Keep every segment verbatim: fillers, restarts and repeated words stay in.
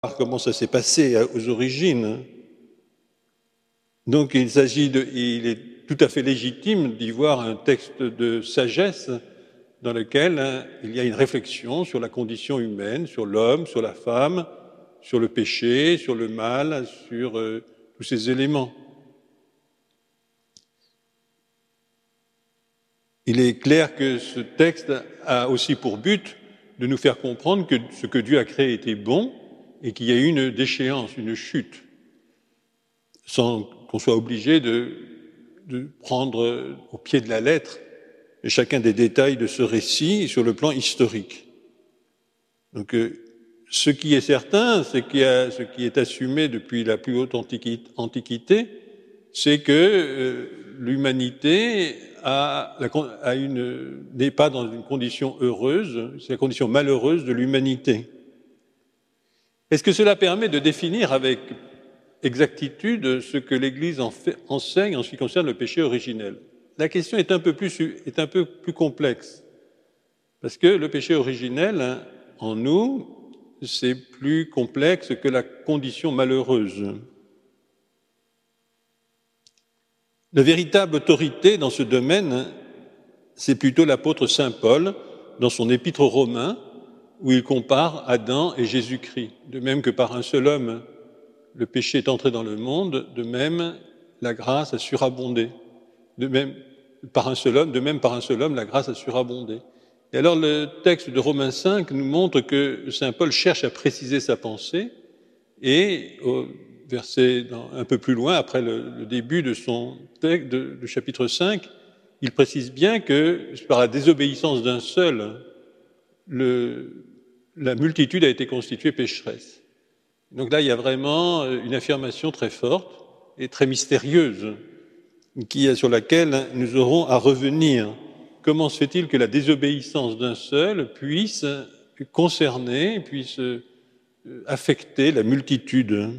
comment ça s'est passé aux origines. Donc il s'agit de, il est tout à fait légitime d'y voir un texte de sagesse dans lequel hein, il y a une réflexion sur la condition humaine, sur l'homme, sur la femme, sur le péché, sur le mal, sur euh, tous ces éléments. Il est clair que ce texte a aussi pour but de nous faire comprendre que ce que Dieu a créé était bon et qu'il y a eu une déchéance, une chute, sans qu'on soit obligé de, de prendre au pied de la lettre chacun des détails de ce récit sur le plan historique. Donc, euh, ce qui est certain, c'est qu'il y a, ce qui est assumé depuis la plus haute antiquité, c'est que euh, l'humanité a, a une, n'est pas dans une condition heureuse, c'est la condition malheureuse de l'humanité. Est-ce que cela permet de définir avec exactitude ce que l'Église en fait, enseigne en ce qui concerne le péché originel? La question est un peu plus, est un peu plus complexe, parce que le péché originel, hein, en nous, c'est plus complexe que la condition malheureuse. La véritable autorité dans ce domaine, c'est plutôt l'apôtre saint Paul, dans son épître aux Romains, où il compare Adam et Jésus-Christ. De même que par un seul homme, le péché est entré dans le monde, de même, la grâce a surabondé. De même, par un seul homme, de même par un seul homme, la grâce a surabondé. Et alors le texte de Romains cinq nous montre que saint Paul cherche à préciser sa pensée, et au verset un peu plus loin, après le, le début de son texte, de, de chapitre cinq, il précise bien que par la désobéissance d'un seul, le, la multitude a été constituée pécheresse. Donc là, il y a vraiment une affirmation très forte et très mystérieuse qui, sur laquelle nous aurons à revenir. Comment se fait-il que la désobéissance d'un seul puisse concerner, puisse affecter la multitude?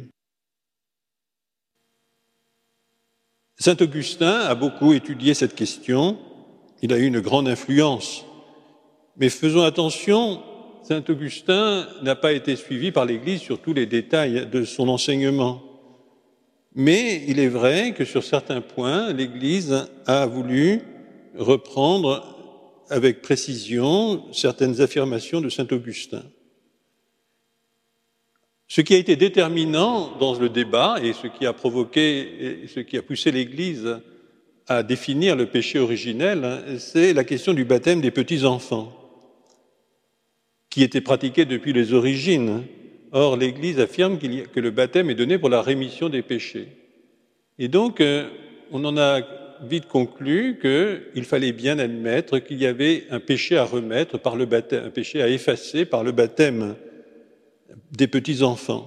Saint Augustin a beaucoup étudié cette question, il a eu une grande influence. Mais faisons attention, Saint Augustin n'a pas été suivi par l'Église sur tous les détails de son enseignement. Mais il est vrai que sur certains points, l'Église a voulu reprendre avec précision certaines affirmations de saint Augustin. Ce qui a été déterminant dans le débat et ce qui a provoqué, et ce qui a poussé l'Église à définir le péché originel, c'est la question du baptême des petits-enfants, qui était pratiqué depuis les origines. Or, l'Église affirme qu'il y a, que le baptême est donné pour la rémission des péchés. Et donc, euh, on en a vite conclu qu'il fallait bien admettre qu'il y avait un péché à remettre par le baptême, un péché à effacer par le baptême des petits-enfants.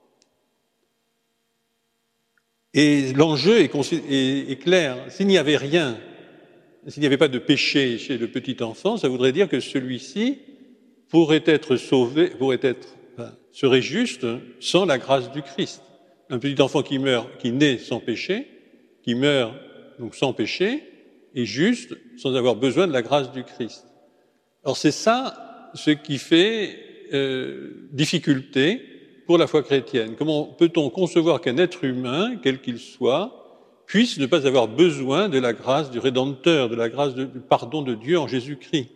Et l'enjeu est, est, est clair. S'il n'y avait rien, s'il n'y avait pas de péché chez le petit enfant, ça voudrait dire que celui-ci pourrait être sauvé, pourrait être, enfin, serait juste sans la grâce du Christ. Un petit enfant qui meurt, qui naît sans péché, qui meurt donc sans péché, est juste sans avoir besoin de la grâce du Christ. Alors c'est ça ce qui fait euh, difficulté pour la foi chrétienne. Comment peut-on concevoir qu'un être humain, quel qu'il soit, puisse ne pas avoir besoin de la grâce du Rédempteur, de la grâce de, du pardon de Dieu en Jésus-Christ?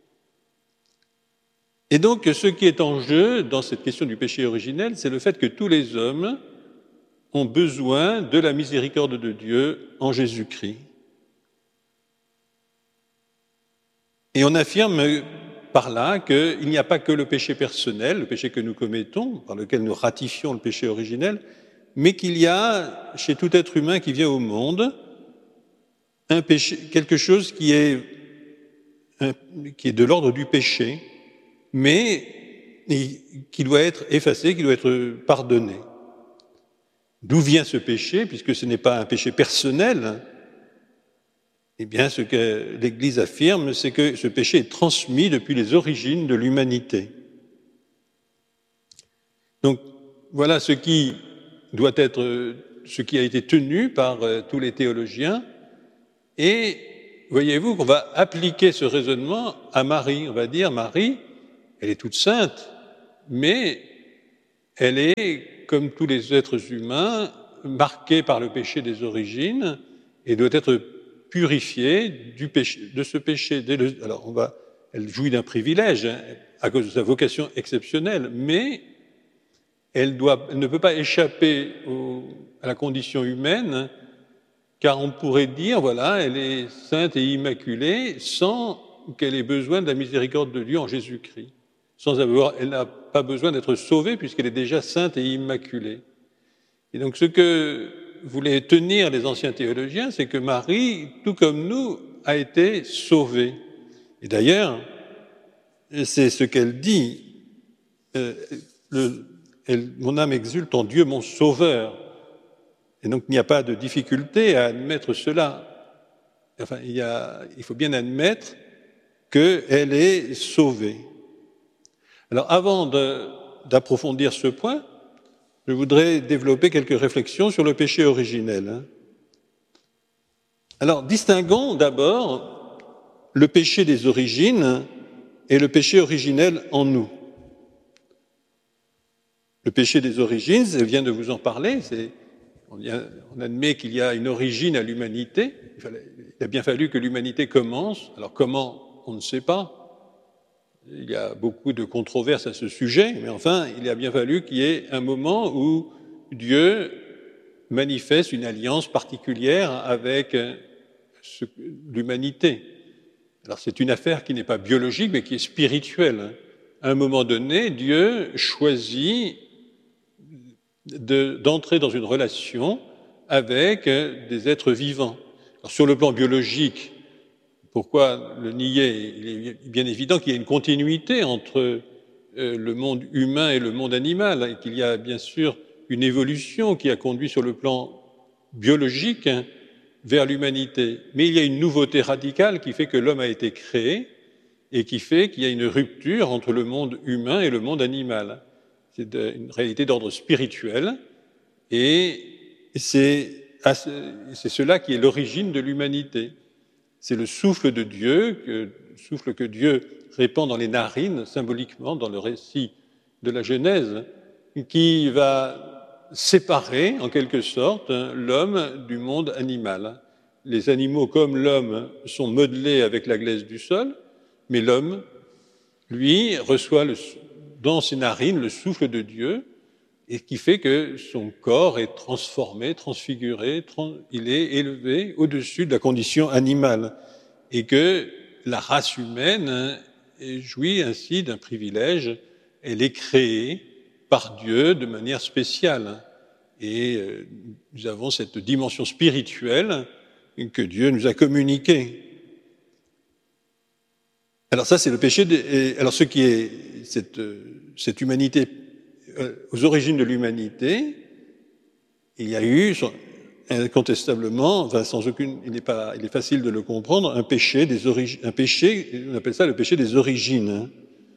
Et donc, ce qui est en jeu dans cette question du péché originel, c'est le fait que tous les hommes ont besoin de la miséricorde de Dieu en Jésus-Christ. Et on affirme par là qu'il n'y a pas que le péché personnel, le péché que nous commettons, par lequel nous ratifions le péché originel, mais qu'il y a chez tout être humain qui vient au monde un péché, quelque chose qui est, un, qui est de l'ordre du péché, mais qui doit être effacé, qui doit être pardonné. D'où vient ce péché, puisque ce n'est pas un péché personnel? Eh bien, ce que l'Église affirme, c'est que ce péché est transmis depuis les origines de l'humanité. Donc, voilà ce qui doit être, ce qui a été tenu par tous les théologiens. Et voyez-vous qu'on va appliquer ce raisonnement à Marie. On va dire, Marie, elle est toute sainte, mais elle est, comme tous les êtres humains, marquée par le péché des origines et doit être purifiée du péché, de ce péché. Alors, on va, elle jouit d'un privilège hein, à cause de sa vocation exceptionnelle, mais elle, doit, elle ne peut pas échapper au, à la condition humaine, car on pourrait dire, voilà, elle est sainte et immaculée sans qu'elle ait besoin de la miséricorde de Dieu en Jésus-Christ. Sans avoir, elle n'a pas besoin d'être sauvée puisqu'elle est déjà sainte et immaculée. Et donc ce que voulaient tenir les anciens théologiens, c'est que Marie, tout comme nous, a été sauvée. Et d'ailleurs, c'est ce qu'elle dit, euh, le, elle, mon âme exulte en Dieu, mon sauveur. Et donc il n'y a pas de difficulté à admettre cela. Enfin, il, y a, il faut bien admettre qu'elle est sauvée. Alors avant de, d'approfondir ce point, je voudrais développer quelques réflexions sur le péché originel. Alors, distinguons d'abord le péché des origines et le péché originel en nous. Le péché des origines, je viens de vous en parler, c'est, on, y a, on admet qu'il y a une origine à l'humanité, il, fallait, il a bien fallu que l'humanité commence, alors comment, on ne sait pas, il y a beaucoup de controverses à ce sujet, mais enfin, il a bien fallu qu'il y ait un moment où Dieu manifeste une alliance particulière avec ce, l'humanité. Alors c'est une affaire qui n'est pas biologique, mais qui est spirituelle. À un moment donné, Dieu choisit de, d'entrer dans une relation avec des êtres vivants. Alors, sur le plan biologique, pourquoi le nier? Il est bien évident qu'il y a une continuité entre le monde humain et le monde animal, et qu'il y a bien sûr une évolution qui a conduit sur le plan biologique vers l'humanité. Mais il y a une nouveauté radicale qui fait que l'homme a été créé et qui fait qu'il y a une rupture entre le monde humain et le monde animal. C'est une réalité d'ordre spirituel et c'est, c'est cela qui est l'origine de l'humanité. C'est le souffle de Dieu, le souffle que Dieu répand dans les narines, symboliquement, dans le récit de la Genèse, qui va séparer, en quelque sorte, l'homme du monde animal. Les animaux, comme l'homme, sont modelés avec la glaise du sol, mais l'homme, lui, reçoit le, dans ses narines le souffle de Dieu, et qui fait que son corps est transformé, transfiguré, trans, il est élevé au-dessus de la condition animale, et que la race humaine jouit ainsi d'un privilège, elle est créée par Dieu de manière spéciale. Et nous avons cette dimension spirituelle que Dieu nous a communiquée. Alors ça, c'est le péché. De, alors ce qui est cette, cette humanité, aux origines de l'humanité, il y a eu incontestablement, enfin sans aucune, il n'est pas, il est facile de le comprendre, un péché des origines, un péché, on appelle ça le péché des origines.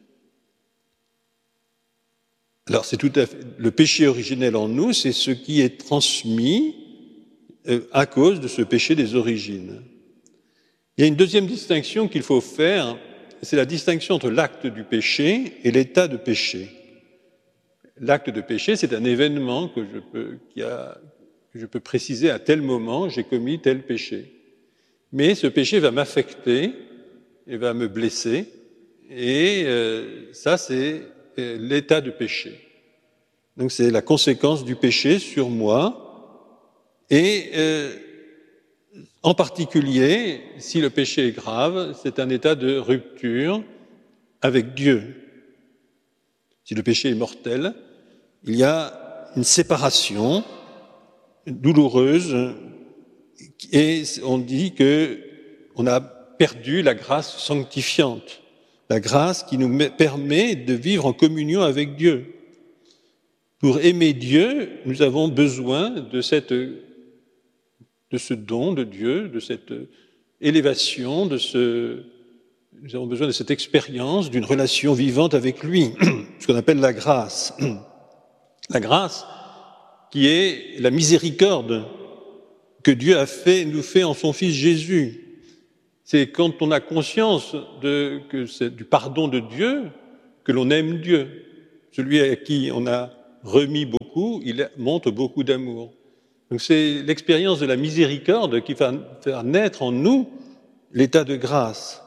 Alors c'est tout à fait, le péché originel en nous, c'est ce qui est transmis euh, à cause de ce péché des origines. Il y a une deuxième distinction qu'il faut faire, c'est la distinction entre l'acte du péché et l'état de péché. L'acte de péché, c'est un événement que je peux, qui a, que je peux préciser à tel moment, j'ai commis tel péché. Mais ce péché va m'affecter et va me blesser, et euh, ça, c'est euh, l'état de péché. Donc, c'est la conséquence du péché sur moi, et euh, en particulier, si le péché est grave, c'est un état de rupture avec Dieu. Si le péché est mortel, il y a une séparation douloureuse et on dit que on a perdu la grâce sanctifiante, la grâce qui nous permet de vivre en communion avec Dieu. Pour aimer Dieu, nous avons besoin de cette, de ce don de Dieu, de cette élévation, de ce, nous avons besoin de cette expérience d'une relation vivante avec lui, ce qu'on appelle la grâce. La grâce qui est la miséricorde que Dieu a fait, nous fait en son Fils Jésus. C'est quand on a conscience de, que c'est du pardon de Dieu que l'on aime Dieu. Celui à qui on a remis beaucoup, il montre beaucoup d'amour. Donc c'est l'expérience de la miséricorde qui va faire naître en nous l'état de grâce.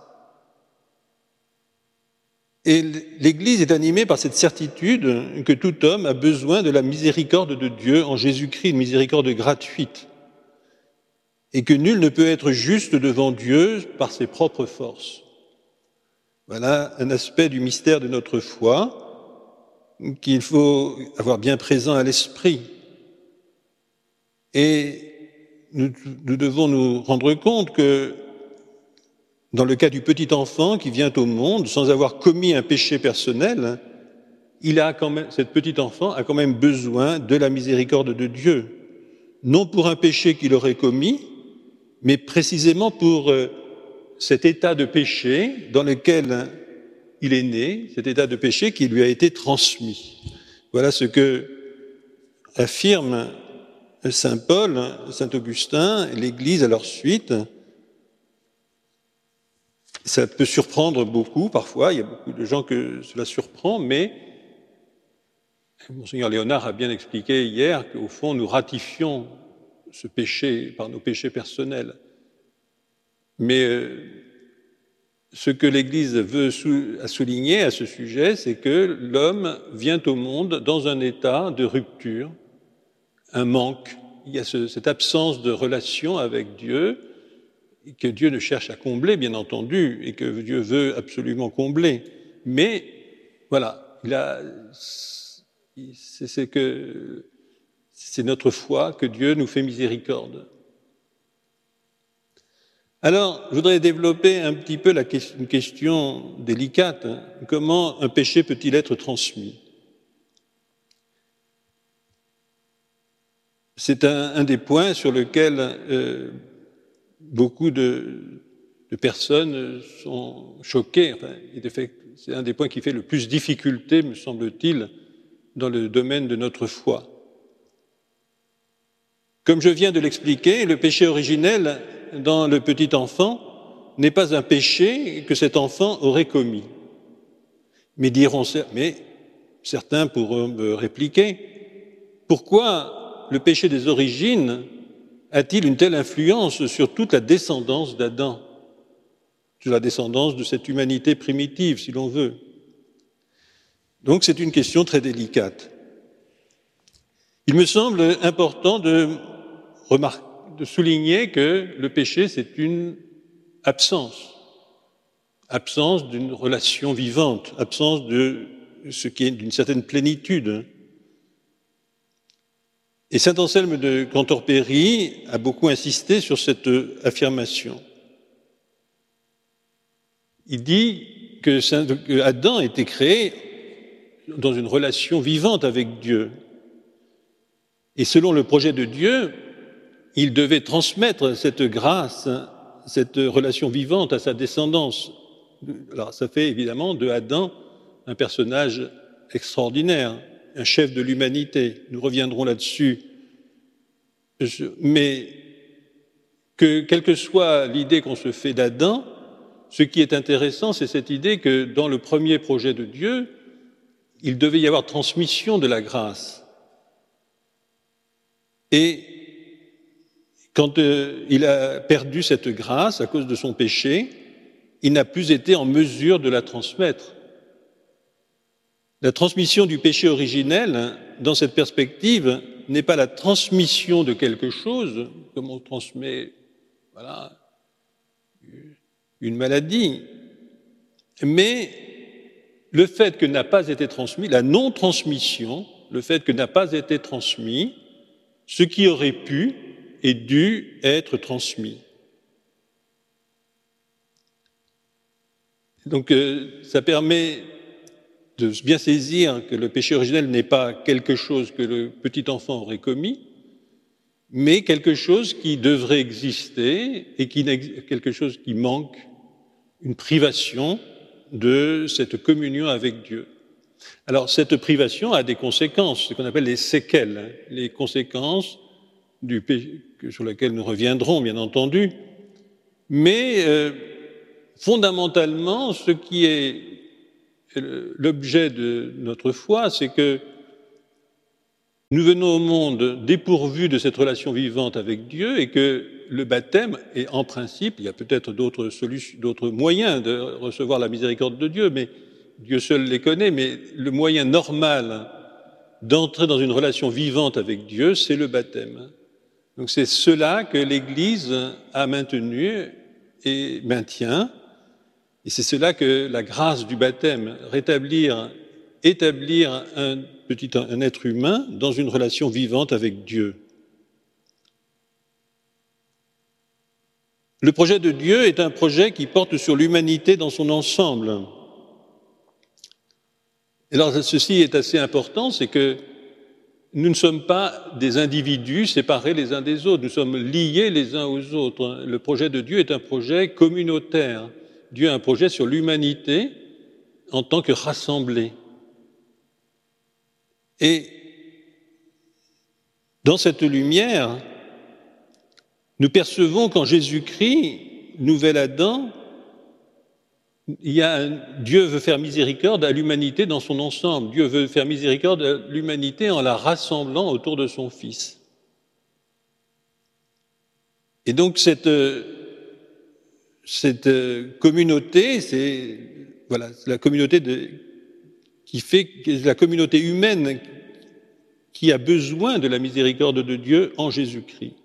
Et l'Église est animée par cette certitude que tout homme a besoin de la miséricorde de Dieu en Jésus-Christ, une miséricorde gratuite, et que nul ne peut être juste devant Dieu par ses propres forces. Voilà un aspect du mystère de notre foi qu'il faut avoir bien présent à l'esprit. Et nous, nous devons nous rendre compte que dans le cas du petit enfant qui vient au monde sans avoir commis un péché personnel, il a quand même, cet petit enfant a quand même besoin de la miséricorde de Dieu, non pour un péché qu'il aurait commis, mais précisément pour euh, cet état de péché dans lequel il est né, cet état de péché qui lui a été transmis. Voilà ce que affirme saint Paul, saint Augustin, l'Église à leur suite. Ça peut surprendre beaucoup parfois, il y a beaucoup de gens que cela surprend, mais Monseigneur Léonard a bien expliqué hier qu'au fond nous ratifions ce péché par nos péchés personnels. Mais euh, ce que l'Église veut sou- souligner à ce sujet, c'est que l'homme vient au monde dans un état de rupture, un manque. Il y a ce, cette absence de relation avec Dieu, que Dieu ne cherche à combler, bien entendu, et que Dieu veut absolument combler. Mais, voilà, il a, c'est, c'est, que, c'est notre foi que Dieu nous fait miséricorde. Alors, je voudrais développer un petit peu la question, une question délicate. Hein. Comment un péché peut-il être transmis ? C'est un, un des points sur lequel euh, beaucoup de, de personnes sont choquées. Enfin, c'est un des points qui fait le plus difficulté, me semble-t-il, dans le domaine de notre foi. Comme je viens de l'expliquer, le péché originel dans le petit enfant n'est pas un péché que cet enfant aurait commis. Mais diront, mais certains pourront me répliquer, pourquoi le péché des origines a-t-il une telle influence sur toute la descendance d'Adam, sur la descendance de cette humanité primitive, si l'on veut? Donc c'est une question très délicate. Il me semble important de, remarquer, de souligner que le péché, c'est une absence, absence d'une relation vivante, absence de ce qui est d'une certaine plénitude. Et saint Anselme de Cantorbéry a beaucoup insisté sur cette affirmation. Il dit que, Saint, que Adam a été créé dans une relation vivante avec Dieu. Et selon le projet de Dieu, il devait transmettre cette grâce, cette relation vivante à sa descendance. Alors ça fait évidemment de Adam un personnage extraordinaire, un chef de l'humanité. Nous reviendrons là-dessus. Mais que, quelle que soit l'idée qu'on se fait d'Adam, ce qui est intéressant, c'est cette idée que dans le premier projet de Dieu, il devait y avoir transmission de la grâce. Et quand euh, il a perdu cette grâce à cause de son péché, il n'a plus été en mesure de la transmettre. La transmission du péché originel, dans cette perspective, n'est pas la transmission de quelque chose, comme on transmet, voilà, une maladie, mais le fait que n'a pas été transmis, la non-transmission, le fait que n'a pas été transmis, ce qui aurait pu et dû être transmis. Donc euh, ça permet de bien saisir que le péché originel n'est pas quelque chose que le petit enfant aurait commis, mais quelque chose qui devrait exister et qui quelque chose qui manque, une privation de cette communion avec Dieu. Alors cette privation a des conséquences, ce qu'on appelle les séquelles, les conséquences du péché, sur lesquelles nous reviendrons bien entendu, mais euh, fondamentalement ce qui est l'objet de notre foi, c'est que nous venons au monde dépourvus de cette relation vivante avec Dieu et que le baptême est en principe, il y a peut-être d'autres solutions, d'autres moyens de recevoir la miséricorde de Dieu, mais Dieu seul les connaît, mais le moyen normal d'entrer dans une relation vivante avec Dieu, c'est le baptême. Donc c'est cela que l'Église a maintenu et maintient, et c'est cela que la grâce du baptême, rétablir, établir un petit un être humain dans une relation vivante avec Dieu. Le projet de Dieu est un projet qui porte sur l'humanité dans son ensemble. Alors ceci est assez important, c'est que nous ne sommes pas des individus séparés les uns des autres, nous sommes liés les uns aux autres. Le projet de Dieu est un projet communautaire. Dieu a un projet sur l'humanité en tant que rassemblée. Et dans cette lumière, nous percevons qu'en Jésus-Christ, nouvel Adam, il y a un, Dieu veut faire miséricorde à l'humanité dans son ensemble. Dieu veut faire miséricorde à l'humanité en la rassemblant autour de son Fils. Et donc cette, cette communauté, c'est voilà, la communauté de, qui fait la communauté humaine qui a besoin de la miséricorde de Dieu en Jésus-Christ.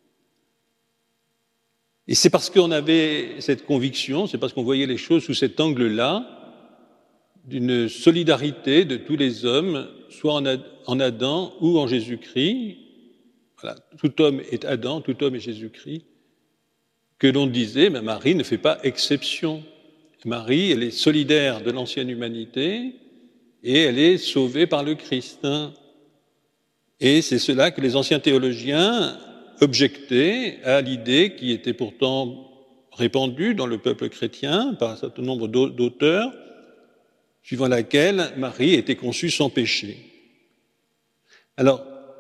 Et c'est parce qu'on avait cette conviction, c'est parce qu'on voyait les choses sous cet angle-là, d'une solidarité de tous les hommes, soit en Adam ou en Jésus-Christ. Voilà, tout homme est Adam, tout homme est Jésus-Christ. Que l'on disait, mais Marie ne fait pas exception. Marie, elle est solidaire de l'ancienne humanité et elle est sauvée par le Christ. Et c'est cela que les anciens théologiens objectaient à l'idée qui était pourtant répandue dans le peuple chrétien par un certain nombre d'auteurs, suivant laquelle Marie était conçue sans péché. Alors,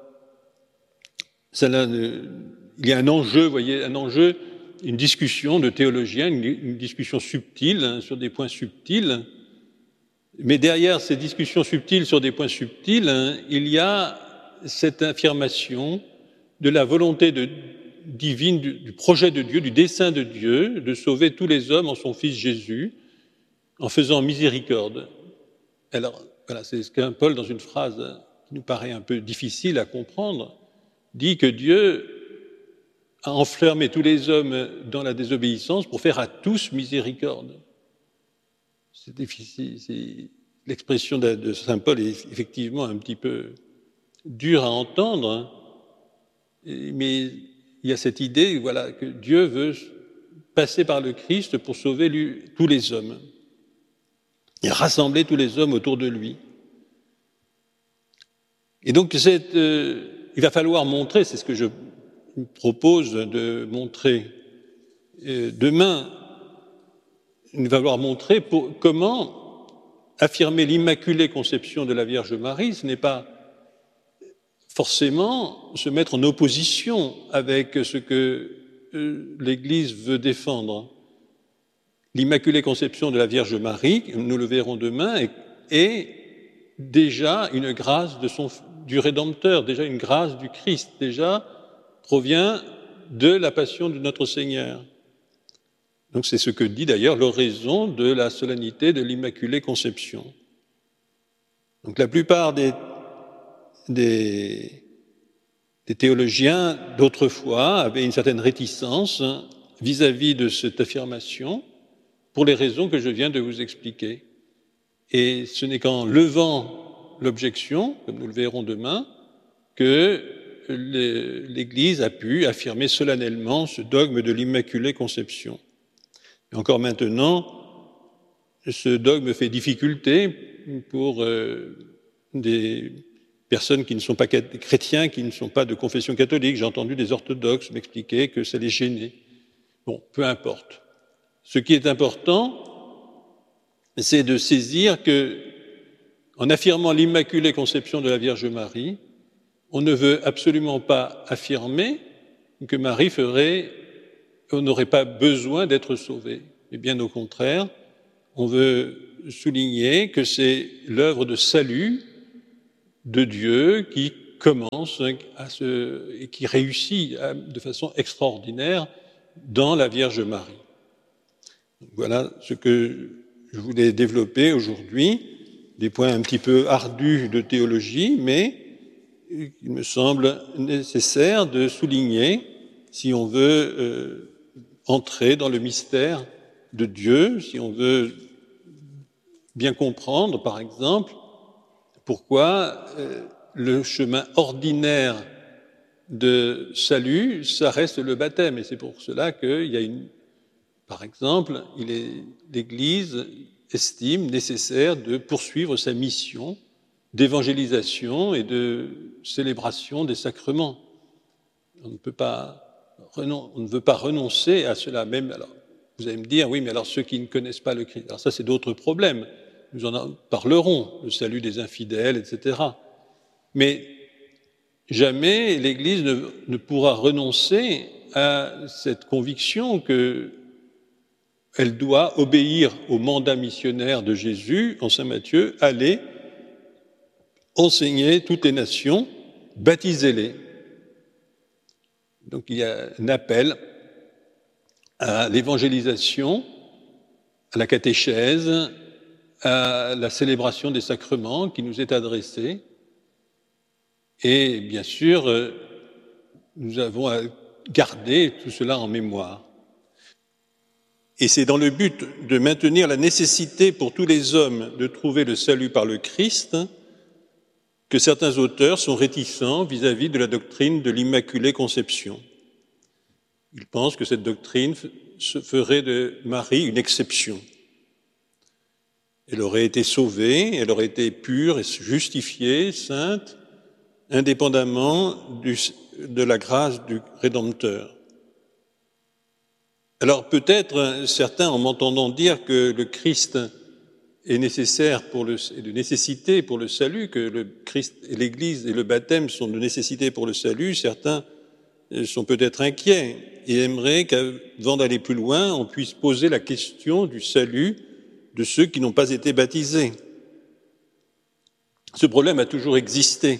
ça, là, il y a un enjeu, vous voyez, un enjeu, une discussion de théologiens, une, une discussion subtile, hein, sur des points subtils, mais derrière ces discussions subtiles sur des points subtils, hein, il y a cette affirmation de la volonté de, divine, du, du projet de Dieu, du dessein de Dieu, de sauver tous les hommes en son Fils Jésus, en faisant miséricorde. Alors, voilà, c'est ce qu'un Paul, dans une phrase qui nous paraît un peu difficile à comprendre, dit que Dieu a enfermé tous les hommes dans la désobéissance pour faire à tous miséricorde. C'est difficile, c'est... l'expression de, de saint Paul est effectivement un petit peu dure à entendre, mais il y a cette idée, voilà, que Dieu veut passer par le Christ pour sauver lui, tous les hommes et rassembler tous les hommes autour de lui. Et donc, cette, euh, il va falloir montrer, c'est ce que je propose de montrer euh, demain, il va falloir montrer pour, comment affirmer l'immaculée conception de la Vierge Marie. Ce n'est pas forcément se mettre en opposition avec ce que euh, l'Église veut défendre. L'immaculée conception de la Vierge Marie, nous le verrons demain, est, est déjà une grâce de son, du Rédempteur, déjà une grâce du Christ, déjà provient de la passion de notre Seigneur. Donc c'est ce que dit d'ailleurs l'oraison de la solennité de l'Immaculée Conception. Donc la plupart des, des, des théologiens d'autrefois avaient une certaine réticence vis-à-vis de cette affirmation, pour les raisons que je viens de vous expliquer. Et ce n'est qu'en levant l'objection, comme nous le verrons demain, que l'Église a pu affirmer solennellement ce dogme de l'Immaculée Conception. Et encore maintenant, ce dogme fait difficulté pour euh, des personnes qui ne sont pas chrétiens, qui ne sont pas de confession catholique. J'ai entendu des orthodoxes m'expliquer que ça les gênait. Bon, peu importe. Ce qui est important, c'est de saisir que, en affirmant l'Immaculée Conception de la Vierge Marie, on ne veut absolument pas affirmer que Marie ferait, on n'aurait pas besoin d'être sauvée. Et bien au contraire, on veut souligner que c'est l'œuvre de salut de Dieu qui commence à se, et qui réussit à, de façon extraordinaire dans la Vierge Marie. Voilà ce que je voulais développer aujourd'hui, des points un petit peu ardus de théologie, mais il me semble nécessaire de souligner si on veut euh, entrer dans le mystère de Dieu, si on veut bien comprendre, par exemple, pourquoi euh, le chemin ordinaire de salut, ça reste le baptême. Et c'est pour cela qu'il y a une... Par exemple, il est, l'Église estime nécessaire de poursuivre sa mission d'évangélisation et de célébration des sacrements. On ne peut pas, on ne veut pas renoncer à cela. Même, alors, vous allez me dire, oui, mais alors ceux qui ne connaissent pas le Christ, alors ça c'est d'autres problèmes. Nous en parlerons, le salut des infidèles, et cetera. Mais jamais l'Église ne, ne pourra renoncer à cette conviction que elle doit obéir au mandat missionnaire de Jésus en Saint Matthieu, aller enseigner toutes les nations, baptisez-les. Donc il y a un appel à l'évangélisation, à la catéchèse, à la célébration des sacrements qui nous est adressée. Et bien sûr, nous avons à garder tout cela en mémoire. Et c'est dans le but de maintenir la nécessité pour tous les hommes de trouver le salut par le Christ que certains auteurs sont réticents vis-à-vis de la doctrine de l'Immaculée Conception. Ils pensent que cette doctrine ferait de Marie une exception. Elle aurait été sauvée, elle aurait été pure et justifiée, sainte, indépendamment du, de la grâce du Rédempteur. Alors peut-être certains, en m'entendant dire que le Christ est nécessaire pour le, est de nécessité pour le salut, que le Christ et l'Église et le baptême sont de nécessité pour le salut, certains sont peut-être inquiets et aimeraient qu'avant d'aller plus loin, on puisse poser la question du salut de ceux qui n'ont pas été baptisés. Ce problème a toujours existé.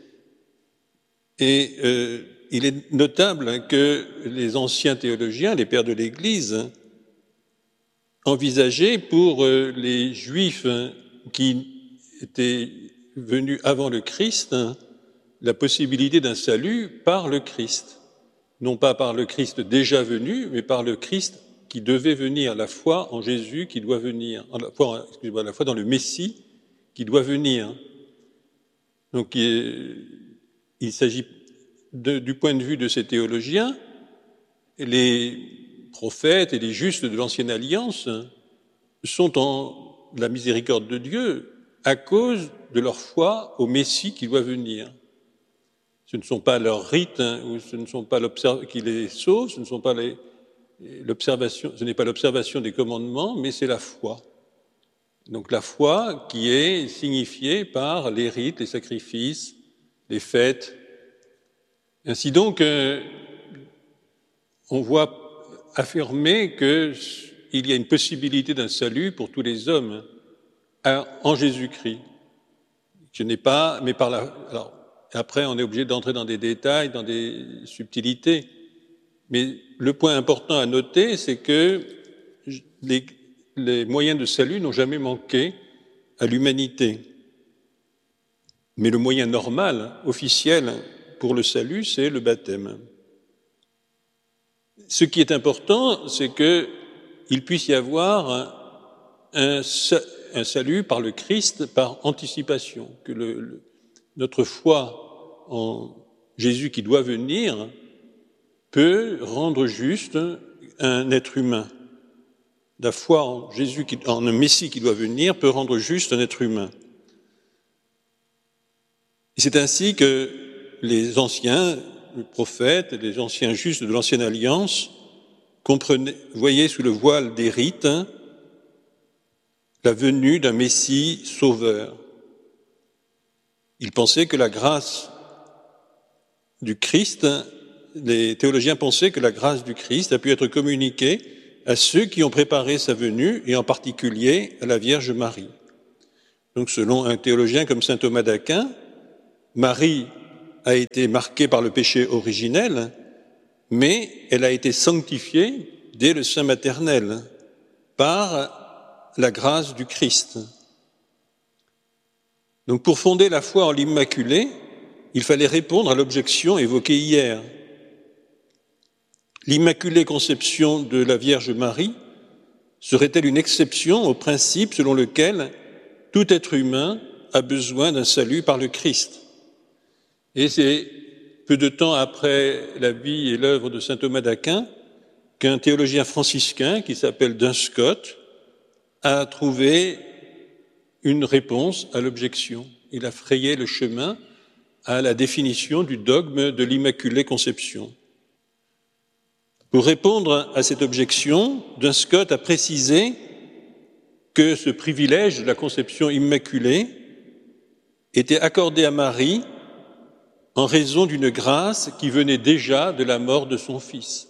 Et euh, il est notable que les anciens théologiens, les pères de l'Église, envisageaient pour euh, les Juifs qui étaient venus avant le Christ la possibilité d'un salut par le Christ. Non pas par le Christ déjà venu, mais par le Christ qui devait venir, la foi en Jésus qui doit venir, la foi, excusez-moi, la foi dans le Messie qui doit venir. Donc il, il s'agit de, du point de vue de ces théologiens, les prophètes et les justes de l'Ancienne Alliance sont en la miséricorde de Dieu à cause de leur foi au Messie qui doit venir. Ce ne sont pas leurs rites, hein, ou ce ne sont pas l'observ... qui les sauvent, ce ne sont pas les, l'observation, ce n'est pas l'observation des commandements, mais c'est la foi. Donc la foi qui est signifiée par les rites, les sacrifices, les fêtes. Ainsi donc, euh, on voit affirmer qu'il y a une possibilité d'un salut pour tous les hommes à, en Jésus-Christ. Ce n'est pas, mais par la... Alors, après, on est obligé d'entrer dans des détails, dans des subtilités. Mais le point important à noter, c'est que les, les moyens de salut n'ont jamais manqué à l'humanité. Mais le moyen normal, officiel, pour le salut, c'est le baptême. Ce qui est important, c'est qu'il puisse y avoir un, un salut par le Christ, par anticipation, que le, le, notre foi en Jésus qui doit venir peut rendre juste un être humain. La foi en Jésus, qui, en un Messie qui doit venir, peut rendre juste un être humain. Et c'est ainsi que les anciens les prophètes, les anciens justes de l'Ancienne Alliance comprenaient, voyaient sous le voile des rites hein, la venue d'un Messie sauveur. Ils pensaient que la grâce du Christ, les théologiens pensaient que la grâce du Christ a pu être communiquée à ceux qui ont préparé sa venue, et en particulier à la Vierge Marie. Donc selon un théologien comme saint Thomas d'Aquin, Marie a été marquée par le péché originel, mais elle a été sanctifiée dès le sein maternel par la grâce du Christ. Donc pour fonder la foi en l'Immaculée, il fallait répondre à l'objection évoquée hier. L'Immaculée Conception de la Vierge Marie serait-elle une exception au principe selon lequel tout être humain a besoin d'un salut par le Christ? Et c'est peu de temps après la vie et l'œuvre de saint Thomas d'Aquin qu'un théologien franciscain qui s'appelle Duns Scott a trouvé une réponse à l'objection. Il a frayé le chemin à la définition du dogme de l'Immaculée Conception. Pour répondre à cette objection, Duns Scott a précisé que ce privilège de la conception immaculée était accordé à Marie en raison d'une grâce qui venait déjà de la mort de son Fils.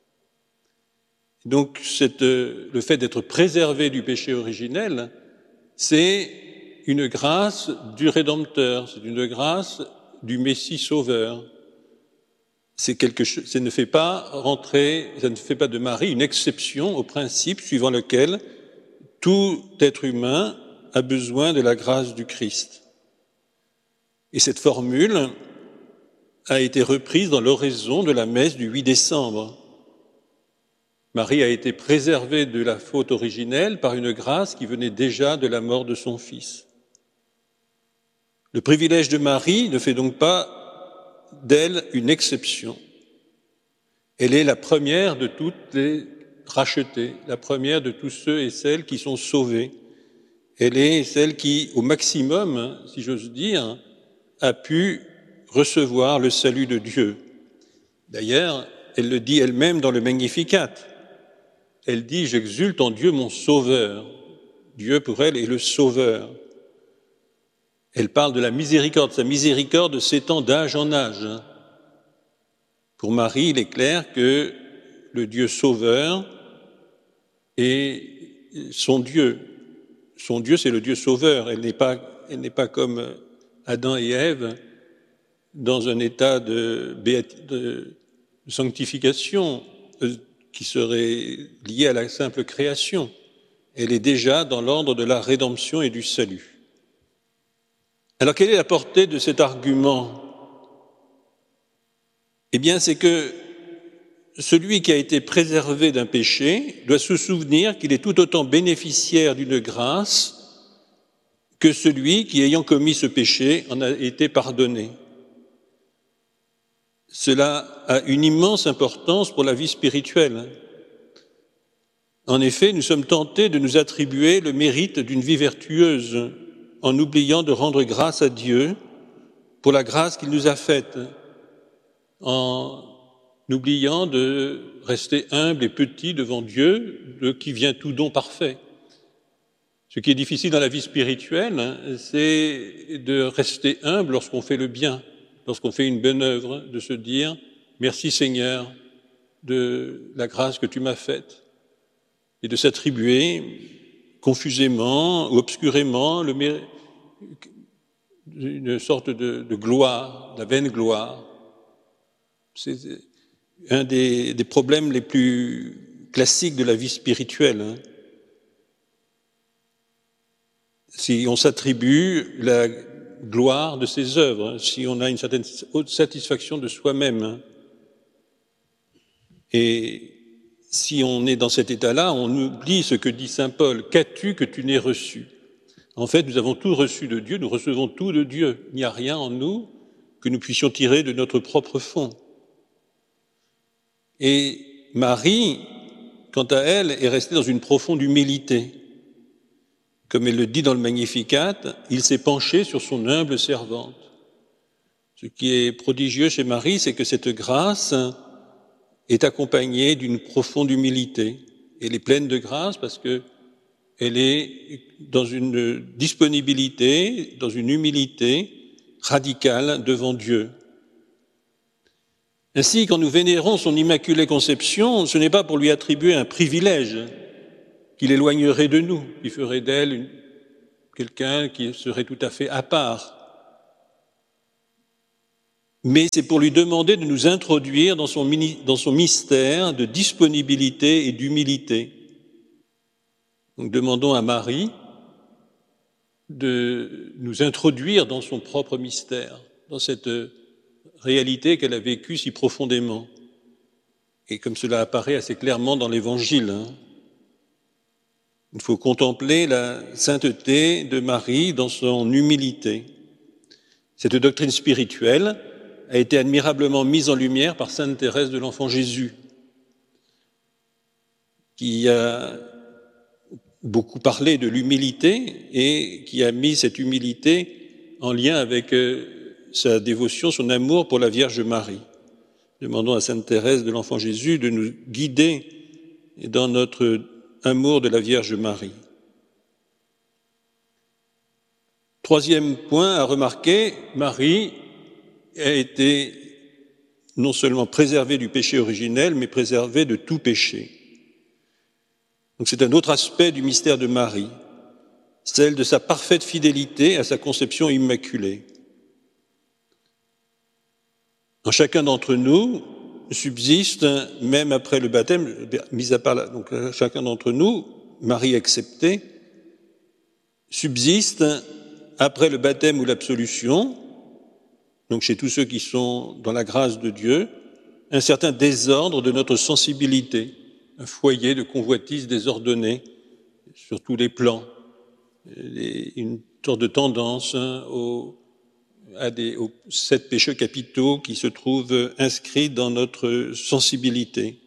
Donc, cette, le fait d'être préservé du péché originel, c'est une grâce du Rédempteur, c'est une grâce du Messie Sauveur. C'est quelque chose, ça ne fait pas rentrer, ça ne fait pas de Marie une exception au principe suivant lequel tout être humain a besoin de la grâce du Christ. Et cette formule a été reprise dans l'oraison de la messe du huit décembre. Marie a été préservée de la faute originelle par une grâce qui venait déjà de la mort de son Fils. Le privilège de Marie ne fait donc pas d'elle une exception. Elle est la première de toutes les rachetées, la première de tous ceux et celles qui sont sauvés. Elle est celle qui, au maximum, si j'ose dire, a pu recevoir le salut de Dieu. D'ailleurs, elle le dit elle-même dans le Magnificat. Elle dit « J'exulte en Dieu mon Sauveur ». Dieu, pour elle, est le Sauveur. Elle parle de la miséricorde. Sa miséricorde s'étend d'âge en âge. Pour Marie, il est clair que le Dieu Sauveur est son Dieu. Son Dieu, c'est le Dieu Sauveur. Elle n'est pas, elle n'est pas comme Adam et Ève dans un état de, béat- de sanctification qui serait lié à la simple création. Elle est déjà dans l'ordre de la rédemption et du salut. Alors, quelle est la portée de cet argument? Eh bien, c'est que celui qui a été préservé d'un péché doit se souvenir qu'il est tout autant bénéficiaire d'une grâce que celui qui, ayant commis ce péché, en a été pardonné. Cela a une immense importance pour la vie spirituelle. En effet, nous sommes tentés de nous attribuer le mérite d'une vie vertueuse en oubliant de rendre grâce à Dieu pour la grâce qu'il nous a faite, en oubliant de rester humble et petit devant Dieu, de qui vient tout don parfait. Ce qui est difficile dans la vie spirituelle, c'est de rester humble lorsqu'on fait le bien, lorsqu'on fait une bonne œuvre, de se dire « Merci Seigneur de la grâce que tu m'as faite » et de s'attribuer confusément ou obscurément le mé... une sorte de, de gloire, la vaine gloire. C'est un des, des problèmes les plus classiques de la vie spirituelle. Hein. Si on s'attribue la gloire de ses œuvres, si on a une certaine haute satisfaction de soi-même, hein. Et si on est dans cet état-là, on oublie ce que dit saint Paul, « Qu'as-tu que tu n'aies reçu ?» En fait, nous avons tout reçu de Dieu, nous recevons tout de Dieu. Il n'y a rien en nous que nous puissions tirer de notre propre fond. Et Marie, quant à elle, est restée dans une profonde humilité. Comme elle le dit dans le Magnificat, il s'est penché sur son humble servante. Ce qui est prodigieux chez Marie, c'est que cette grâce est accompagnée d'une profonde humilité. Elle est pleine de grâce parce que elle est dans une disponibilité, dans une humilité radicale devant Dieu. Ainsi, quand nous vénérons son Immaculée Conception, ce n'est pas pour lui attribuer un privilège qui l'éloignerait de nous, qui ferait d'elle une, quelqu'un qui serait tout à fait à part. mais c'est pour lui demander de nous introduire dans son, dans son mystère de disponibilité et d'humilité. Donc demandons à Marie de nous introduire dans son propre mystère, dans cette réalité qu'elle a vécue si profondément, et comme cela apparaît assez clairement dans l'Évangile. Hein. Il faut contempler la sainteté de Marie dans son humilité. Cette doctrine spirituelle a été admirablement mise en lumière par sainte Thérèse de l'Enfant Jésus, qui a beaucoup parlé de l'humilité et qui a mis cette humilité en lien avec sa dévotion, son amour pour la Vierge Marie. Demandons à sainte Thérèse de l'Enfant Jésus de nous guider dans notre amour de la Vierge Marie. Troisième point à remarquer, Marie a été non seulement préservée du péché originel, mais préservée de tout péché. Donc c'est un autre aspect du mystère de Marie, celle de sa parfaite fidélité à sa conception immaculée. En chacun d'entre nous subsiste, même après le baptême, mis à part là, donc chacun d'entre nous, Marie exceptée, subsiste après le baptême ou l'absolution, donc chez tous ceux qui sont dans la grâce de Dieu, un certain désordre de notre sensibilité, un foyer de convoitise désordonné sur tous les plans, une sorte de tendance au à des, aux sept péchés capitaux qui se trouvent inscrits dans notre sensibilité.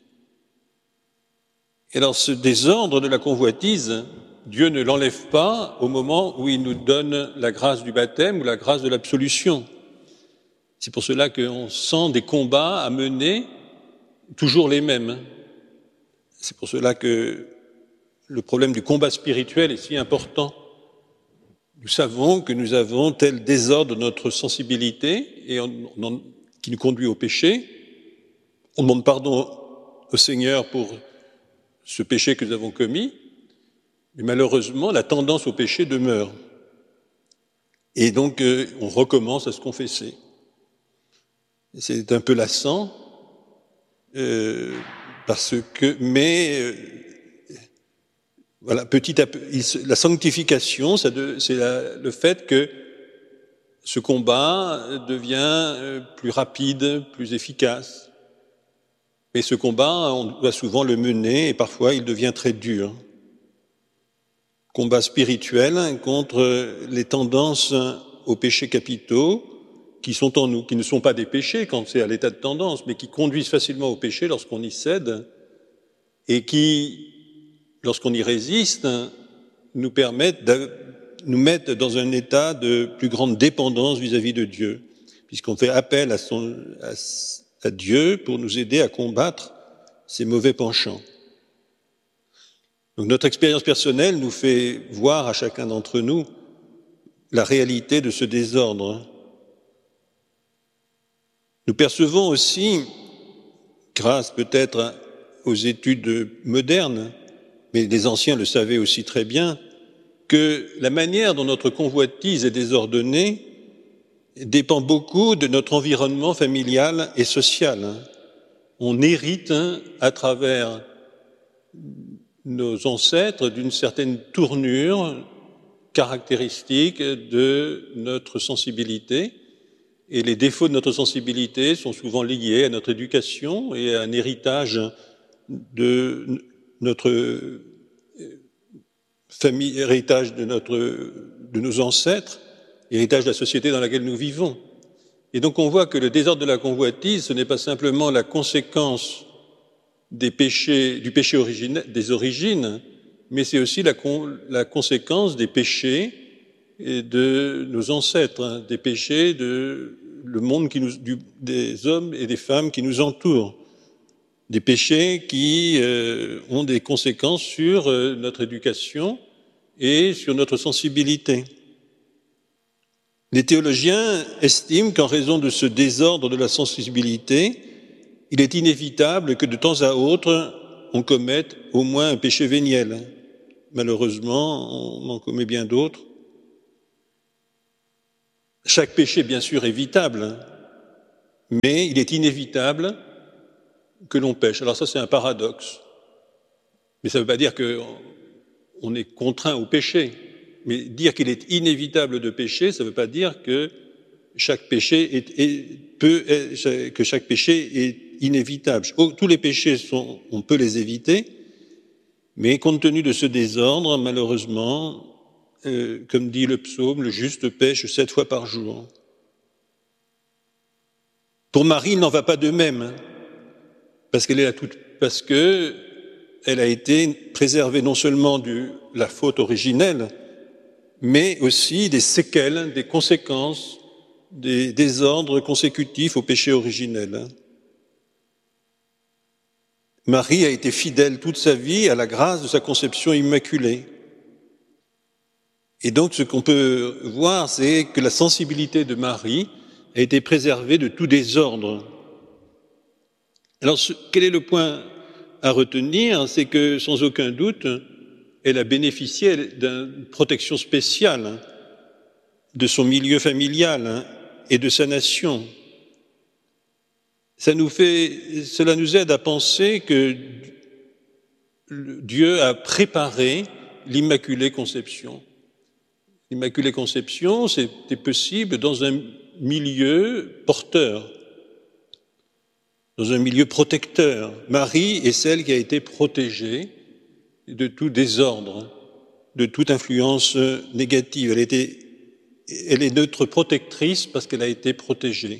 Et alors ce désordre de la convoitise, Dieu ne l'enlève pas au moment où il nous donne la grâce du baptême ou la grâce de l'absolution. C'est pour cela qu'on sent des combats à mener, toujours les mêmes. C'est pour cela que le problème du combat spirituel est si important. Nous savons que nous avons tel désordre de notre sensibilité et on, on, qui nous conduit au péché. On demande pardon au Seigneur pour ce péché que nous avons commis, mais malheureusement, la tendance au péché demeure. Et donc, euh, on recommence à se confesser. C'est un peu lassant, euh, parce que, mais... Euh, Voilà, petit à petit, la sanctification, c'est le fait que ce combat devient plus rapide, plus efficace. Mais ce combat, on doit souvent le mener et parfois il devient très dur. Combat spirituel contre les tendances aux péchés capitaux qui sont en nous, qui ne sont pas des péchés quand c'est à l'état de tendance, mais qui conduisent facilement au péché lorsqu'on y cède et qui, lorsqu'on y résiste, nous permettent de nous mettre dans un état de plus grande dépendance vis-à-vis de Dieu, puisqu'on fait appel à, son, à, à Dieu pour nous aider à combattre ces mauvais penchants. Donc notre expérience personnelle nous fait voir à chacun d'entre nous la réalité de ce désordre. Nous percevons aussi, grâce peut-être aux études modernes, mais les anciens le savaient aussi très bien, que la manière dont notre convoitise est désordonnée dépend beaucoup de notre environnement familial et social. On hérite à travers nos ancêtres d'une certaine tournure caractéristique de notre sensibilité, et les défauts de notre sensibilité sont souvent liés à notre éducation et à un héritage de notre famille, héritage de, notre, de nos ancêtres, héritage de la société dans laquelle nous vivons. Et donc on voit que le désordre de la convoitise, ce n'est pas simplement la conséquence des péchés, du péché origine, des origines, mais c'est aussi la, la conséquence des péchés de nos ancêtres, hein, des péchés de le monde qui nous, du, des hommes et des femmes qui nous entourent. Des péchés qui euh, ont des conséquences sur euh, notre éducation et sur notre sensibilité. Les théologiens estiment qu'en raison de ce désordre de la sensibilité, il est inévitable que de temps à autre, on commette au moins un péché véniel. Malheureusement, on en commet bien d'autres. Chaque péché, bien sûr, est évitable, mais il est inévitable que l'on pêche. Alors ça, c'est un paradoxe. Mais ça ne veut pas dire qu'on est contraint au péché. Mais dire qu'il est inévitable de pécher, ça ne veut pas dire que chaque péché est, est, peut, est, que chaque péché est inévitable. Tous les péchés sont, on peut les éviter, mais compte tenu de ce désordre, malheureusement, euh, comme dit le psaume, le juste pêche sept fois par jour. Pour Marie, il n'en va pas de même, parce qu'elle est là toute, parce que elle a été préservée non seulement de la faute originelle, mais aussi des séquelles, des conséquences, des désordres consécutifs au péché originel. Marie a été fidèle toute sa vie à la grâce de sa conception immaculée. Et donc ce qu'on peut voir, c'est que la sensibilité de Marie a été préservée de tout désordre. Alors ce, quel est le point à retenir? C'est que sans aucun doute, elle a bénéficié d'une protection spéciale de son milieu familial et de sa nation. Ça nous fait, cela nous aide à penser que Dieu a préparé l'Immaculée Conception. L'Immaculée Conception, c'était possible dans un milieu porteur, dans un milieu protecteur. Marie est celle qui a été protégée de tout désordre, de toute influence négative. Elle, était, elle est notre protectrice parce qu'elle a été protégée.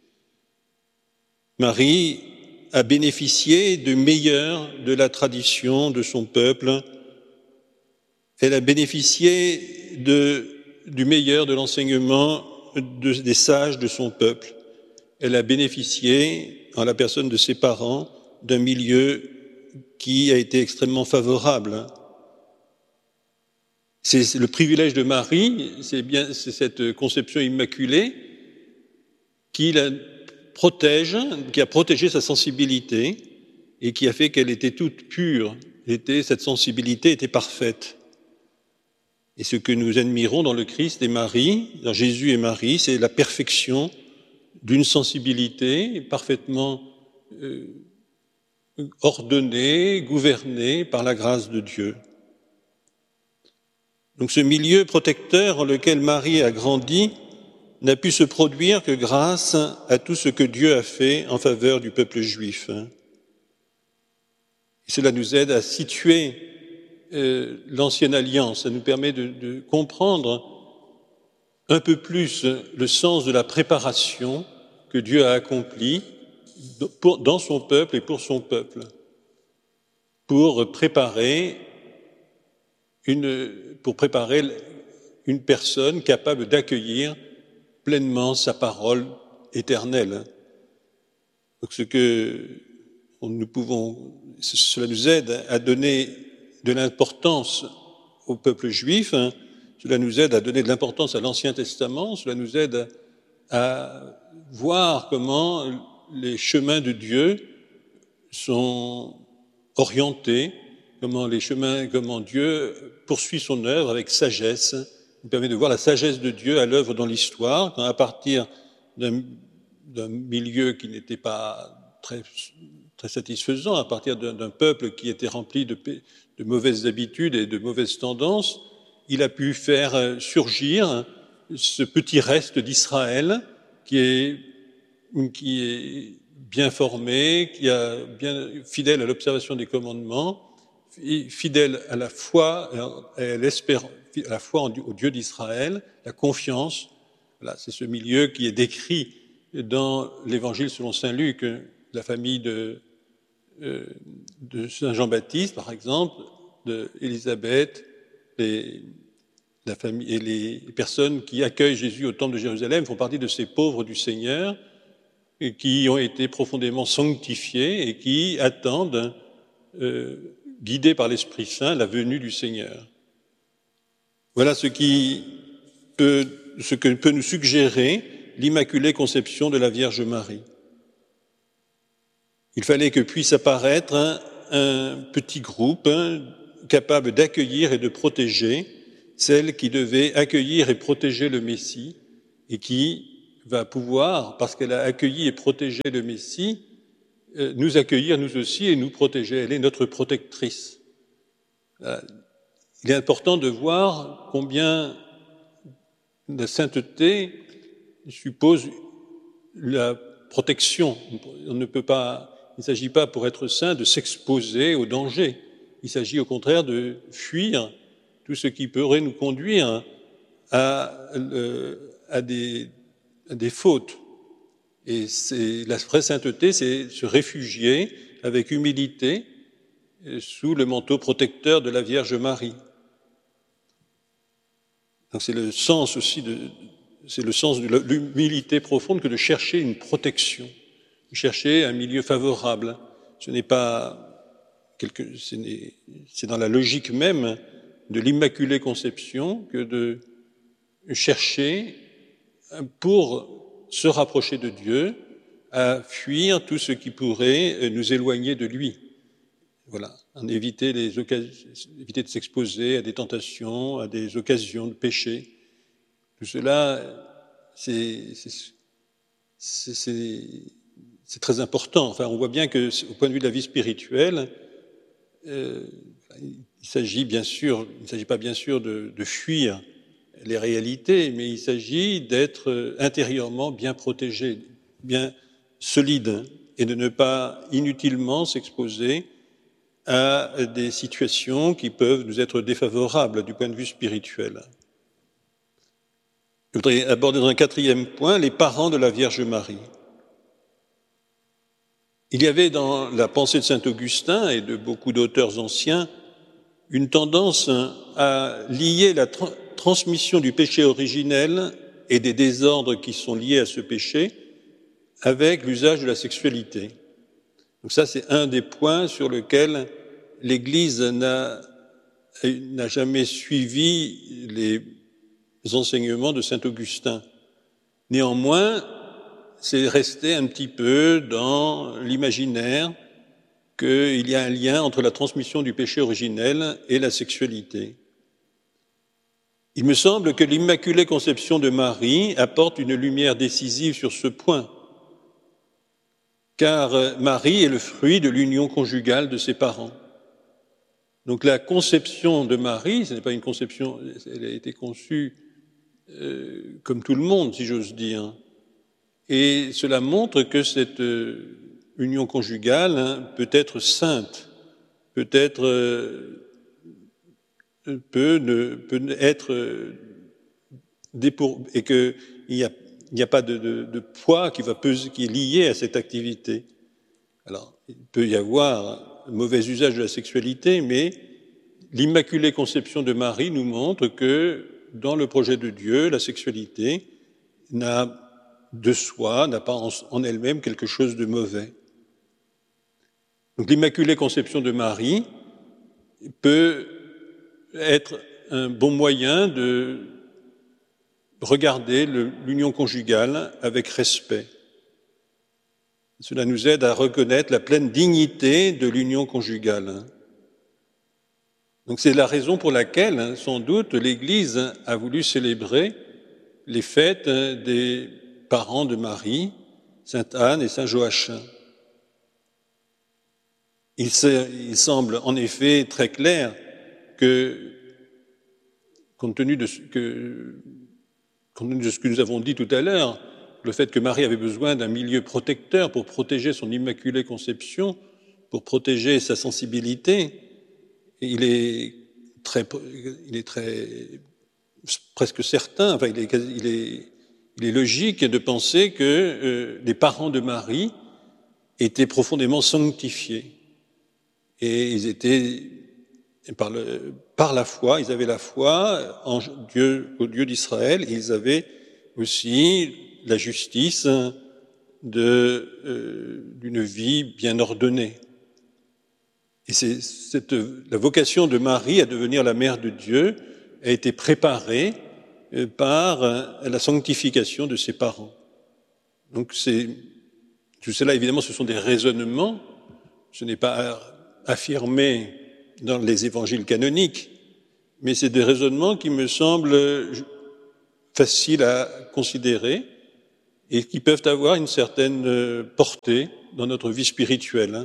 Marie a bénéficié du meilleur de la tradition de son peuple. Elle a bénéficié de, du meilleur de l'enseignement de, des sages de son peuple. Elle a bénéficié, en la personne de ses parents, d'un milieu qui a été extrêmement favorable. C'est le privilège de Marie, c'est bien c'est cette conception immaculée qui la protège, qui a protégé sa sensibilité et qui a fait qu'elle était toute pure. Était, cette sensibilité était parfaite. Et ce que nous admirons dans le Christ et Marie, dans Jésus et Marie, c'est la perfection d'une sensibilité parfaitement euh, ordonnée, gouvernée par la grâce de Dieu. Donc ce milieu protecteur dans lequel Marie a grandi n'a pu se produire que grâce à tout ce que Dieu a fait en faveur du peuple juif. Et cela nous aide à situer euh, l'ancienne alliance, ça nous permet de, de comprendre un peu plus le sens de la préparation que Dieu a accomplie pour, dans son peuple et pour son peuple, pour préparer une, pour préparer une personne capable d'accueillir pleinement sa parole éternelle. Donc ce que nous pouvons, cela nous aide à donner de l'importance au peuple juif, hein, cela nous aide à donner de l'importance à l'Ancien Testament, cela nous aide à voir comment les chemins de Dieu sont orientés, comment les chemins, comment Dieu poursuit son œuvre avec sagesse, nous permet de voir la sagesse de Dieu à l'œuvre dans l'histoire, quand à partir d'un, d'un milieu qui n'était pas très, très satisfaisant, à partir d'un, d'un peuple qui était rempli de, de mauvaises habitudes et de mauvaises tendances, il a pu faire surgir ce petit reste d'Israël qui est, qui est bien formé, qui est bien fidèle à l'observation des commandements, fidèle à la foi, à l'espérance, à la foi au Dieu d'Israël, la confiance. Voilà, c'est ce milieu qui est décrit dans l'Évangile selon saint Luc, la famille de, euh, de saint Jean-Baptiste, par exemple, d'Élisabeth, les, la famille et les personnes qui accueillent Jésus au temple de Jérusalem font partie de ces pauvres du Seigneur et qui ont été profondément sanctifiés et qui attendent, euh, guidés par l'Esprit Saint, la venue du Seigneur. Voilà ce qui peut, ce que peut nous suggérer l'Immaculée Conception de la Vierge Marie. Il fallait que puisse apparaître un, un petit groupe hein, capable d'accueillir et de protéger celle qui devait accueillir et protéger le Messie et qui va pouvoir, parce qu'elle a accueilli et protégé le Messie, euh, nous accueillir nous aussi et nous protéger. Elle est notre protectrice. Euh, il est important de voir combien la sainteté suppose la protection. On ne peut pas, il ne s'agit pas pour être saint de s'exposer au danger. Il s'agit au contraire de fuir tout ce qui pourrait nous conduire à, à, des, à des fautes. Et c'est, la vraie sainteté, c'est se réfugier avec humilité sous le manteau protecteur de la Vierge Marie. Donc c'est le sens aussi de, c'est le sens de l'humilité profonde que de chercher une protection, de chercher un milieu favorable. Ce n'est pas quelque, c'est dans la logique même de l'Immaculée Conception que de chercher pour se rapprocher de Dieu, à fuir tout ce qui pourrait nous éloigner de lui. Voilà, en éviter, les occasions, éviter de s'exposer à des tentations, à des occasions de péché. Tout cela, c'est, c'est, c'est, c'est très important. Enfin, on voit bien que, au point de vue de la vie spirituelle, euh, il s'agit bien sûr, il ne s'agit pas bien sûr de, de fuir les réalités, mais il s'agit d'être intérieurement bien protégé, bien solide, et de ne pas inutilement s'exposer à des situations qui peuvent nous être défavorables du point de vue spirituel. Je voudrais aborder dans un quatrième point les parents de la Vierge Marie. Il y avait dans la pensée de saint Augustin et de beaucoup d'auteurs anciens une tendance à lier la tra- transmission du péché originel et des désordres qui sont liés à ce péché avec l'usage de la sexualité. Donc ça, c'est un des points sur lesquels l'Église n'a, n'a jamais suivi les enseignements de saint Augustin. Néanmoins, c'est resté un petit peu dans l'imaginaire qu'il y a un lien entre la transmission du péché originel et la sexualité. Il me semble que l'Immaculée Conception de Marie apporte une lumière décisive sur ce point, car Marie est le fruit de l'union conjugale de ses parents. Donc la conception de Marie, ce n'est pas une conception, elle a été conçue euh, comme tout le monde, si j'ose dire. Et cela montre que cette euh, union conjugale hein, peut être sainte, peut être euh, peut, ne, peut être euh, dépour, et qu'il n'y a, il n'y a pas de, de, de poids qui va peser, qui est lié à cette activité. Alors, il peut y avoir un mauvais usage de la sexualité, mais l'Immaculée Conception de Marie nous montre que dans le projet de Dieu, la sexualité n'a de soi, n'a pas en, en elle-même quelque chose de mauvais. Donc l'Immaculée Conception de Marie peut être un bon moyen de regarder le, l'union conjugale avec respect. Cela nous aide à reconnaître la pleine dignité de l'union conjugale. Donc c'est la raison pour laquelle, sans doute, l'Église a voulu célébrer les fêtes des parents de Marie, Sainte Anne et Saint Joachim. Il, il semble en effet très clair que, compte tenu de ce que, compte tenu de ce que nous avons dit tout à l'heure, le fait que Marie avait besoin d'un milieu protecteur pour protéger son immaculée conception, pour protéger sa sensibilité, il est très, il est très, presque certain, enfin, il est, il est, il est logique de penser que euh, les parents de Marie étaient profondément sanctifiés. Et ils étaient, par, le, par la foi, ils avaient la foi en Dieu, au Dieu d'Israël, et ils avaient aussi la justice de, euh, d'une vie bien ordonnée. Et c'est cette, la vocation de Marie à devenir la mère de Dieu a été préparée par la sanctification de ses parents. Donc c'est, tout cela, évidemment, ce sont des raisonnements, ce n'est pas affirmé dans les évangiles canoniques, mais c'est des raisonnements qui me semblent faciles à considérer et qui peuvent avoir une certaine portée dans notre vie spirituelle.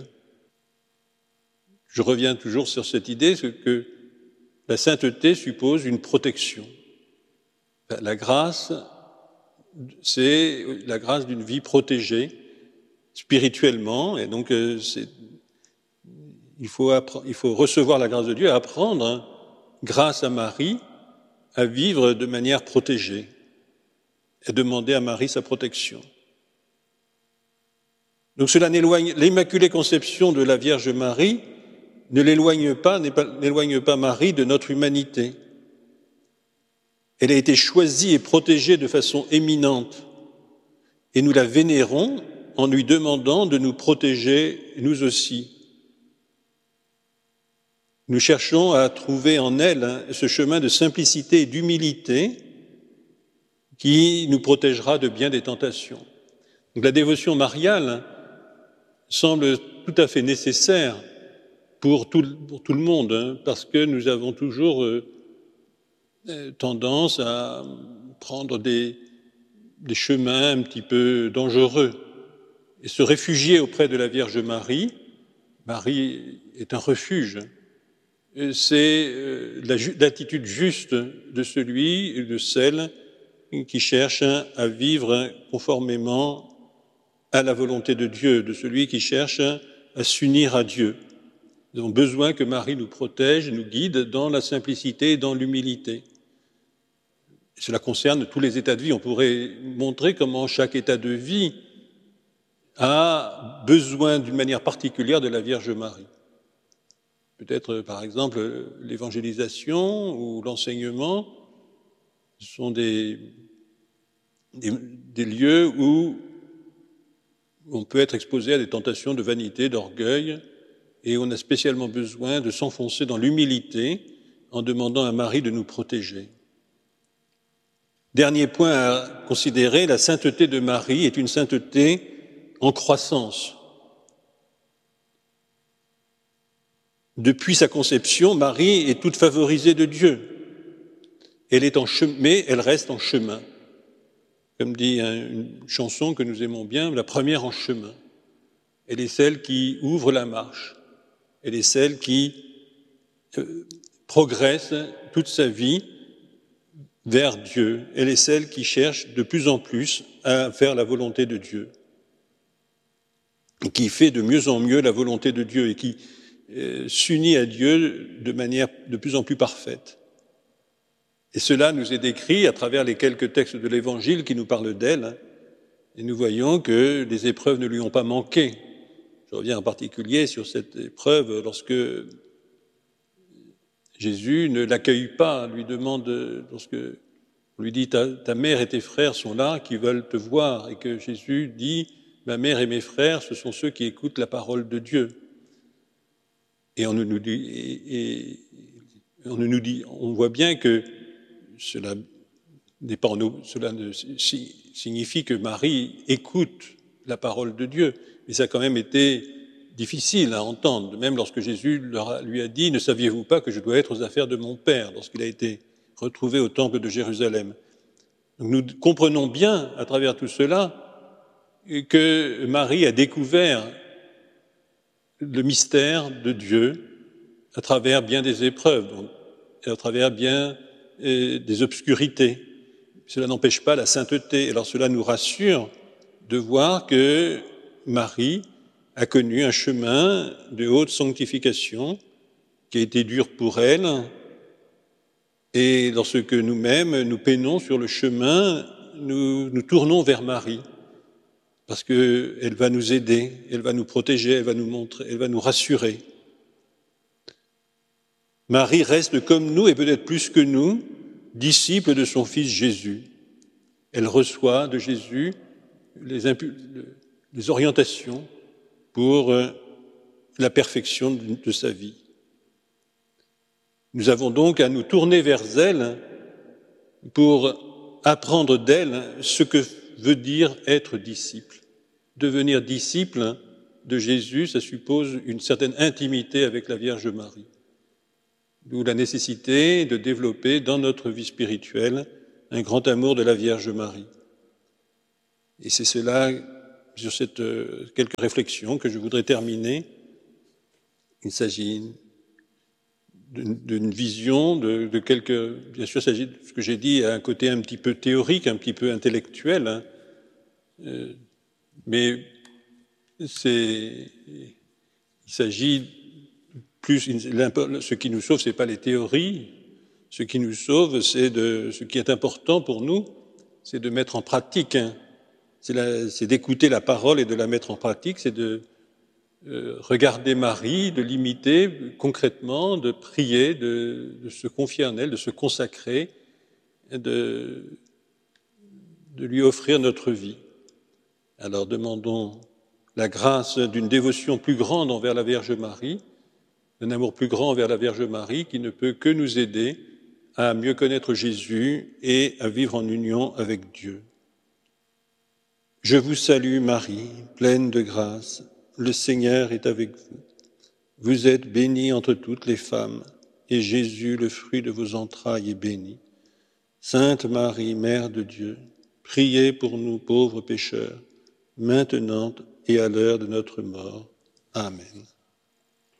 Je reviens toujours sur cette idée que la sainteté suppose une protection. La grâce, c'est la grâce d'une vie protégée spirituellement, et donc c'est, il, faut il faut recevoir la grâce de Dieu et apprendre, hein, grâce à Marie, à vivre de manière protégée et demander à Marie sa protection. Donc cela n'éloigne, l'Immaculée Conception de la Vierge Marie ne l'éloigne pas, n'éloigne pas Marie de notre humanité. Elle a été choisie et protégée de façon éminente, et nous la vénérons en lui demandant de nous protéger, nous aussi. Nous cherchons à trouver en elle, hein, ce chemin de simplicité et d'humilité qui nous protégera de bien des tentations. Donc la dévotion mariale semble tout à fait nécessaire pour tout, pour tout le monde, hein, parce que nous avons toujours euh, tendance à prendre des, des chemins un petit peu dangereux et se réfugier auprès de la Vierge Marie. Marie est un refuge. C'est l'attitude juste de celui et de celle qui cherche à vivre conformément à la volonté de Dieu, de celui qui cherche à s'unir à Dieu. Nous avons besoin que Marie nous protège, nous guide dans la simplicité et dans l'humilité. Cela concerne tous les états de vie. On pourrait montrer comment chaque état de vie a besoin d'une manière particulière de la Vierge Marie. Peut-être, par exemple, l'évangélisation ou l'enseignement sont des, des, des lieux où on peut être exposé à des tentations de vanité, d'orgueil, et on a spécialement besoin de s'enfoncer dans l'humilité en demandant à Marie de nous protéger. Dernier point à considérer, la sainteté de Marie est une sainteté en croissance. Depuis sa conception, Marie est toute favorisée de Dieu. Elle est en chemin, mais elle reste en chemin. Comme dit une chanson que nous aimons bien, la première en chemin. Elle est celle qui ouvre la marche. Elle est celle qui euh, progresse toute sa vie vers Dieu. Elle est celle qui cherche de plus en plus à faire la volonté de Dieu. Et qui fait de mieux en mieux la volonté de Dieu et qui euh, s'unit à Dieu de manière de plus en plus parfaite. Et cela nous est décrit à travers les quelques textes de l'Évangile qui nous parlent d'elle. Et nous voyons que les épreuves ne lui ont pas manqué. Je reviens en particulier sur cette épreuve lorsque Jésus ne l'accueille pas, lui demande, lorsque on lui dit ta, ta mère et tes frères sont là, qui veulent te voir, et que Jésus dit ma mère et mes frères, ce sont ceux qui écoutent la parole de Dieu. Et on nous dit, et, et on nous dit, on voit bien que cela n'est pas en nous, cela ne signifie que Marie écoute la parole de Dieu, mais ça a quand même été difficile à entendre, même lorsque Jésus leur, lui a dit « Ne saviez-vous pas que je dois être aux affaires de mon Père » lorsqu'il a été retrouvé au temple de Jérusalem. Donc nous comprenons bien à travers tout cela que Marie a découvert le mystère de Dieu à travers bien des épreuves, donc, et à travers bien euh, des obscurités. Cela n'empêche pas la sainteté. Alors cela nous rassure de voir que Marie a connu un chemin de haute sanctification qui a été dur pour elle. Et lorsque nous-mêmes nous peinons sur le chemin, nous nous tournons vers Marie parce qu'elle va nous aider, elle va nous protéger, elle va nous montrer, elle va nous rassurer. Marie reste comme nous et peut-être plus que nous, disciple de son Fils Jésus. Elle reçoit de Jésus les, impu- les orientations pour la perfection de sa vie. Nous avons donc à nous tourner vers elle pour apprendre d'elle ce que veut dire être disciple. Devenir disciple de Jésus, ça suppose une certaine intimité avec la Vierge Marie. D'où la nécessité de développer dans notre vie spirituelle un grand amour de la Vierge Marie. Et c'est cela, sur cette, euh, quelques réflexions que je voudrais terminer. Il s'agit d'une vision, de, de quelques... Bien sûr, il s'agit de ce que j'ai dit, à un côté un petit peu théorique, un petit peu intellectuel, hein, euh, mais c'est... Il s'agit plus... Ce qui nous sauve, ce n'est pas les théories. Ce qui nous sauve, c'est de... Ce qui est important pour nous, c'est de mettre en pratique, hein, c'est d'écouter la parole et de la mettre en pratique, c'est de euh, regarder Marie, de l'imiter concrètement, de prier, de, de se confier en elle, de se consacrer, de, de lui offrir notre vie. Alors demandons la grâce d'une dévotion plus grande envers la Vierge Marie, d'un amour plus grand envers la Vierge Marie qui ne peut que nous aider à mieux connaître Jésus et à vivre en union avec Dieu. Je vous salue Marie, pleine de grâce, le Seigneur est avec vous. Vous êtes bénie entre toutes les femmes, et Jésus, le fruit de vos entrailles, est béni. Sainte Marie, Mère de Dieu, priez pour nous pauvres pécheurs, maintenant et à l'heure de notre mort. Amen.